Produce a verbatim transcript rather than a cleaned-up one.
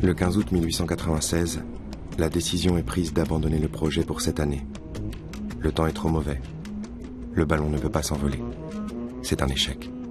Le quinze août mille huit cent quatre-vingt-seize, la décision est prise d'abandonner le projet pour cette année. Le temps est trop mauvais. Le ballon ne peut pas s'envoler. C'est un échec.